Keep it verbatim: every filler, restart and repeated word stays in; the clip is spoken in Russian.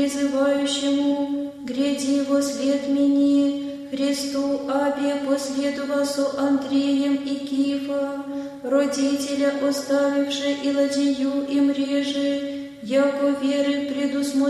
призывающему, гряди во след мени, Христу Абе последува со Андреем и Кифа, родителя оставивши и ладью им реже, яко веры предусмотрели,